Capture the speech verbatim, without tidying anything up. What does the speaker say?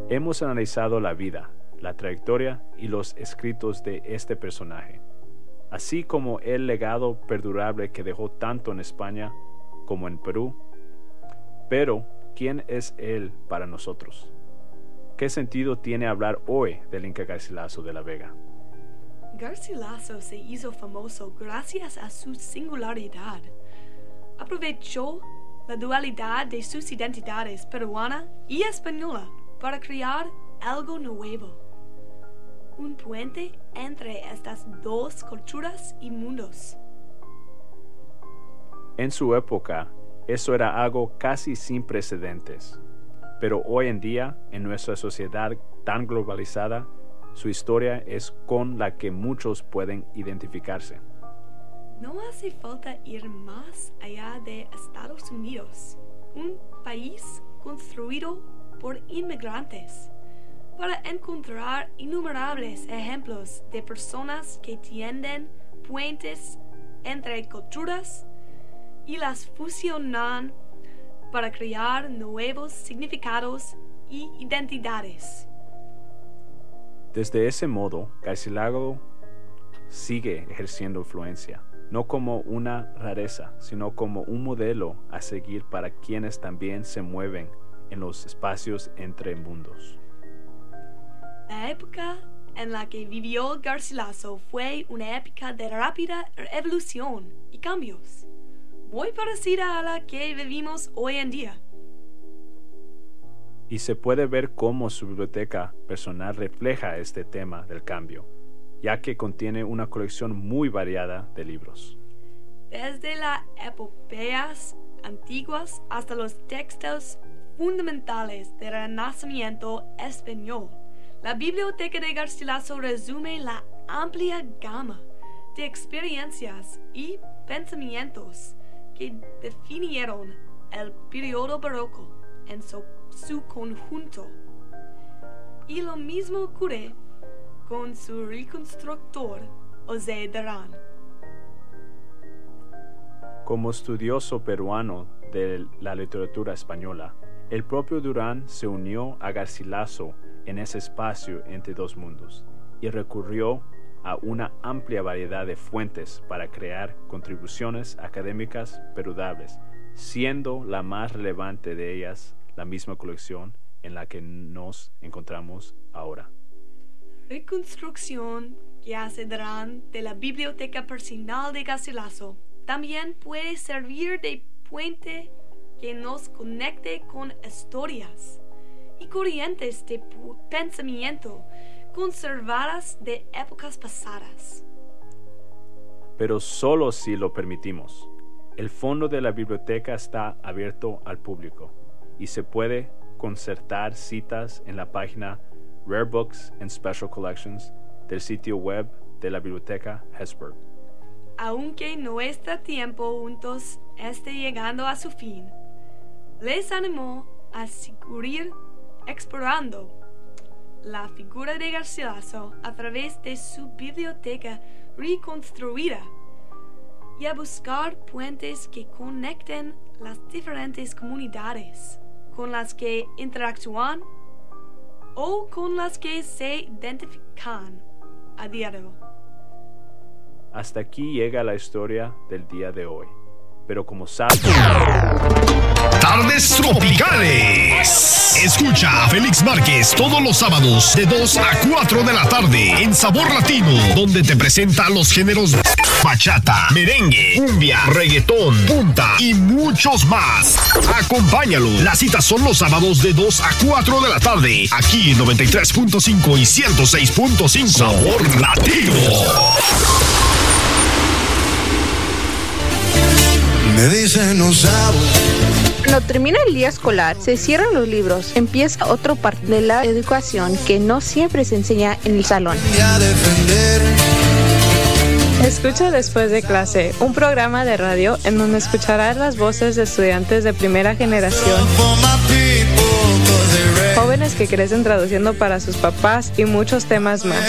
Hemos analizado la vida, la trayectoria y los escritos de este personaje, así como el legado perdurable que dejó tanto en España como en Perú. Pero, ¿quién es él para nosotros? ¿Qué sentido tiene hablar hoy del Inca Garcilaso de la Vega? Garcilaso se hizo famoso gracias a su singularidad. Aprovechó la dualidad de sus identidades peruana y española para crear algo nuevo. Un puente entre estas dos culturas y mundos. En su época, eso era algo casi sin precedentes. Pero hoy en día, en nuestra sociedad tan globalizada, su historia es con la que muchos pueden identificarse. No hace falta ir más allá de Estados Unidos, un país construido por inmigrantes, para encontrar innumerables ejemplos de personas que tienden puentes entre culturas y las fusionan para crear nuevos significados y identidades. Desde ese modo, Garcilaso sigue ejerciendo influencia, no como una rareza, sino como un modelo a seguir para quienes también se mueven en los espacios entre mundos. La época en la que vivió Garcilaso fue una época de rápida evolución y cambios, muy parecida a la que vivimos hoy en día. Y se puede ver cómo su biblioteca personal refleja este tema del cambio, ya que contiene una colección muy variada de libros. Desde las epopeyas antiguas hasta los textos fundamentales del Renacimiento español, la biblioteca de Garcilaso resume la amplia gama de experiencias y pensamientos que definieron el periodo barroco en su, su conjunto. Y lo mismo ocurre con su reconstructor, José Durán. Como estudioso peruano de la literatura española, el propio Durán se unió a Garcilaso en ese espacio entre dos mundos y recurrió a una amplia variedad de fuentes para crear contribuciones académicas perdudables, siendo la más relevante de ellas la misma colección en la que nos encontramos ahora. Reconstrucción que hace Durán de la biblioteca personal de Garcilaso también puede servir de puente que nos conecte con historias y corrientes de pensamiento conservadas de épocas pasadas. Pero solo si lo permitimos. El fondo de la biblioteca está abierto al público y se puede concertar citas en la página Rare Books and Special Collections del sitio web de la Biblioteca Hesburgh. Aunque nuestro tiempo juntos esté llegando a su fin, les animo a seguir explorando la figura de Garcilaso a través de su biblioteca reconstruida y a buscar puentes que conecten las diferentes comunidades con las que interactúan o con las que se identifican a diario. Hasta aquí llega la historia del día de hoy. Pero como saben... Tardes Tropicales. Escucha a Félix Márquez todos los sábados de dos a cuatro de la tarde en Sabor Latino, donde te presenta los géneros bachata, merengue, cumbia, reggaetón, punta y muchos más. Acompáñalo. Las citas son los sábados de dos a cuatro de la tarde, aquí en noventa y tres punto cinco y ciento seis punto cinco. Sabor Latino. Me dicen no sabo. Cuando termina el día escolar, se cierran los libros, empieza otro parte de la educación que no siempre se enseña en el salón. Escucha Después de Clase, un programa de radio en donde escucharás las voces de estudiantes de primera generación, jóvenes que crecen traduciendo para sus papás y muchos temas más.